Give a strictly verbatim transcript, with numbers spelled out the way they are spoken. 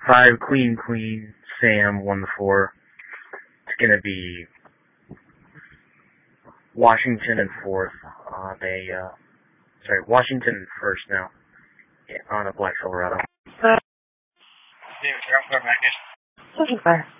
Five, Queen, Queen, Sam, won the four. It's going to be Washington in fourth on a, uh, sorry, Washington in first now on a Black Silverado. Okay.